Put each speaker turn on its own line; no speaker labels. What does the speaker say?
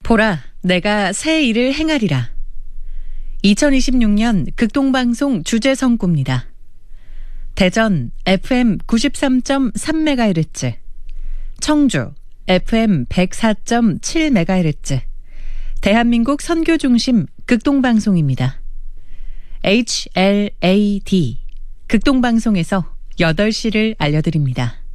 보라, 내가 새 일을 행하리라. 2026년 극동방송 주제선구입니다. 대전 FM 93.3MHz, 청주 FM 104.7MHz, 대한민국 선교중심 극동방송입니다. HLAD, 극동방송에서 8시를 알려드립니다.